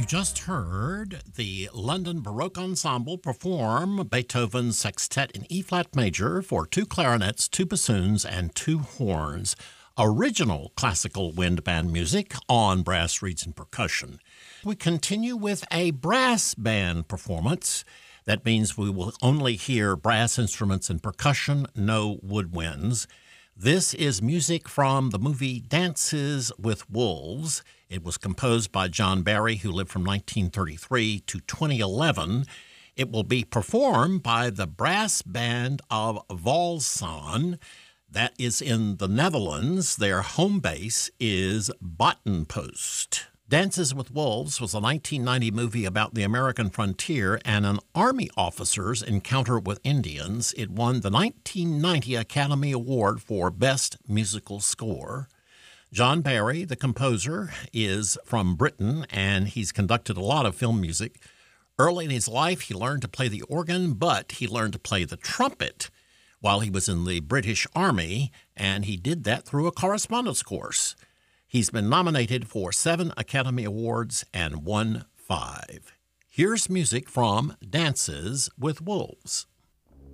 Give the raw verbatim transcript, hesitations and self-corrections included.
just heard the London Baroque Ensemble perform Beethoven's Sextet in E-flat major for two clarinets, two bassoons, and two horns. Original classical wind band music on Brass Reeds and Percussion. We continue with a brass band performance. That means we will only hear brass instruments and percussion, no woodwinds. This is music from the movie Dances with Wolves. It was composed by John Barry, who lived from nineteen thirty-three to twenty eleven. It will be performed by the brass band of Waalsaan. That is in the Netherlands. Their home base is Bottenpost. Dances with Wolves was a nineteen ninety movie about the American frontier and an army officer's encounter with Indians. It won the nineteen ninety Academy Award for Best Musical Score. John Barry, the composer, is from Britain, and he's conducted a lot of film music. Early in his life, he learned to play the organ, but he learned to play the trumpet while he was in the British Army, and he did that through a correspondence course. He's been nominated for seven Academy Awards and won five. Here's music from Dances with Wolves.